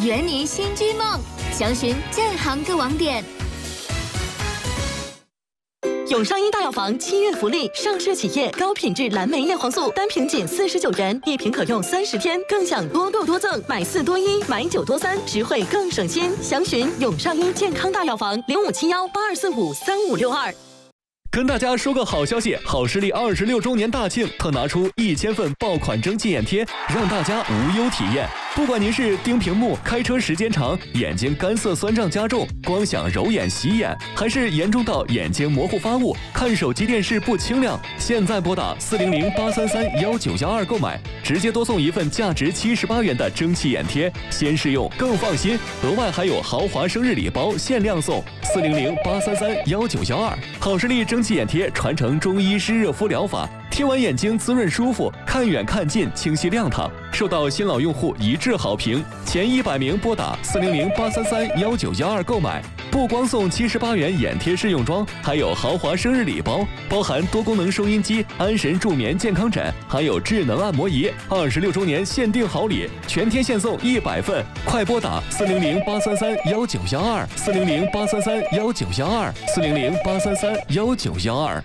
圆你新居梦，详询建行各网点。 永上医大药房7月福利，上市企业高品质蓝莓叶黄素单瓶仅49元，1瓶可用30天，更享多购多赠，买4多1，买9多3，实惠更省心。详询永上医健康大药房057182453562。 跟大家说个好消息，好视力26周年大庆特拿出1000份爆款蒸汽眼贴，让大家无忧体验。不管您是盯屏幕、开车时间长、眼睛干涩酸胀加重、光想揉眼洗眼，还是严重到眼睛模糊发雾、看手机电视不清亮，现在拨打400-833-1912购买，直接多送一份价值78元的蒸汽眼贴，先试用更放心。额外还有豪华生日礼包限量送，400-833-1912。好视力蒸汽眼贴传承中医湿热敷疗法，贴完眼睛滋润舒服，看远看近清晰亮堂，受到新老用户一致好评。前100名拨打400-833-1912购买，不光送78元眼贴试用装，还有豪华生日礼包，包含多功能收音机、安神助眠健康枕，还有智能按摩仪。26周年限定好礼，全天限送100份，快拨打400-833-1912，400-833-1912，400-833-1912。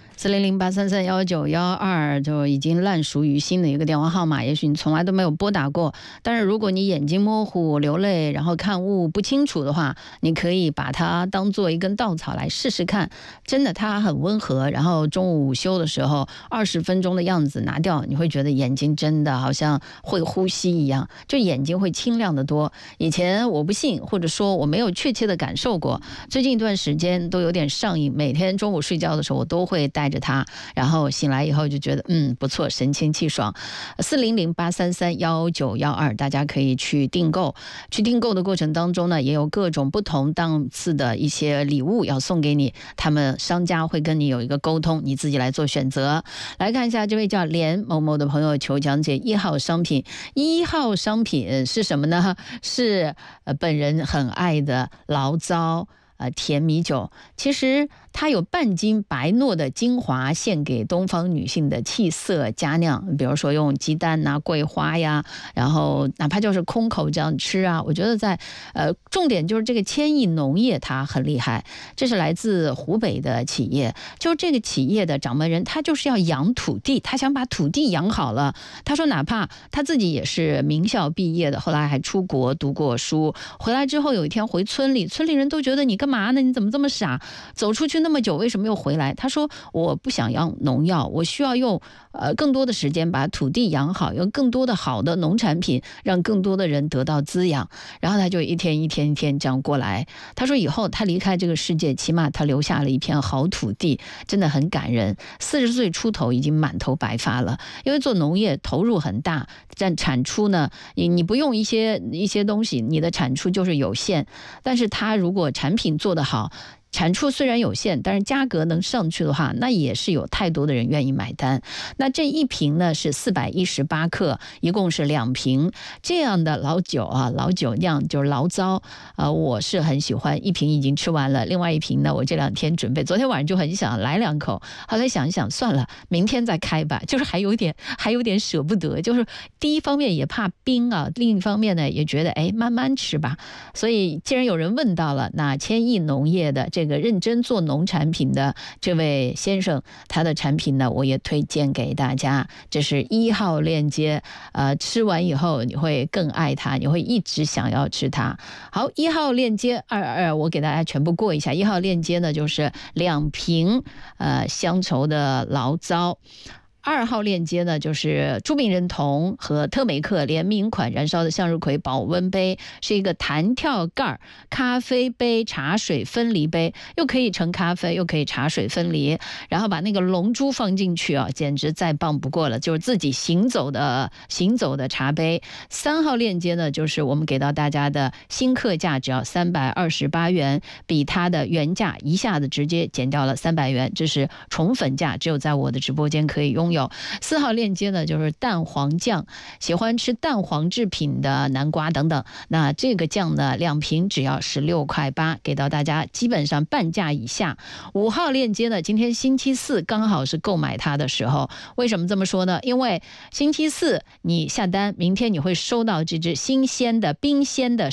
400-833-1912就已经烂熟于心的一个电话号码，也许你从来都没有拨打过。但是如果你眼睛模糊、流泪，然后看物不清楚的话，你可以把它当做一根稻草来试试看。真的，它很温和。然后中午午休的时候，20分钟的样子拿掉，你会觉得眼睛真的好像会呼吸一样，就眼睛会清亮得多。以前我不信，或者说我没有确切的感受过，最近一段时间都有点上瘾。每天中午睡觉的时候，我都会带着它，然后醒来以后就觉得不错，神清气爽。400-833-1912，大家可以去订购。去订购的过程当中呢，也有各种不同档次的一些礼物要送给你，他们商家会跟你有一个沟通，你自己来做选择。来看一下这位叫连某某的朋友求讲解1号商品。1号商品是什么呢？是本人很爱的醪糟甜米酒。其实它有半斤白糯的精华，献给东方女性的气色佳酿。比如说用鸡蛋啊、桂花呀，然后哪怕就是空口这样吃啊，我觉得在重点就是这个千亿农业它很厉害。这是来自湖北的企业，就这个企业的掌门人他就是要养土地，他想把土地养好了。他说哪怕他自己也是名校毕业的，后来还出国读过书，回来之后有一天回村里，村里人都觉得你干嘛呢？你怎么这么傻？走出去那么久，为什么又回来？他说我不想要农药，我需要用更多的时间把土地养好，用更多的好的农产品，让更多的人得到滋养。然后他就一天一天一天这样过来。他说以后他离开这个世界，起码他留下了一片好土地，真的很感人。40岁出头已经满头白发了，因为做农业投入很大，但产出呢，你不用一些东西，你的产出就是有限。但是他如果产品做得好，产出虽然有限，但是价格能上去的话，那也是有太多的人愿意买单。那这一瓶呢是418克，一共是2瓶这样的老酒啊，老酒酿就是醪糟我是很喜欢，一瓶已经吃完了，另外一瓶呢我这2天准备，昨天晚上就很想来2口，后来想一想算了，明天再开吧，就是还有点舍不得，就是第一方面也怕冰啊，另一方面呢也觉得慢慢吃吧。所以既然有人问到了，那千亿农业的这个认真做农产品的这位先生，他的产品呢我也推荐给大家，这是1号链接，吃完以后你会更爱它，你会一直想要吃它。好，1号链接22我给大家全部过一下。1号链接呢就是2瓶乡愁的醪糟。2号链接呢，就是朱病人酮和特美克联名款燃烧的向日葵保温杯，是一个弹跳盖咖啡杯、茶水分离杯，又可以盛咖啡，又可以茶水分离，然后把那个龙珠放进去啊，简直再棒不过了，就是自己行走的茶杯。3号链接呢，就是我们给到大家的新客价，只要328元，比它的原价一下子直接减掉了300元，这是宠粉价，只有在我的直播间可以拥有。4号链接呢就是蛋黄酱，喜欢吃蛋黄制品的南瓜等等，那这个酱呢2瓶只要16.8块，给到大家基本上半价以下。5号链接呢，今天星期四刚好是购买它的时候。为什么这么说呢？因为星期四你下单，明天你会收到这只新鲜的冰鲜的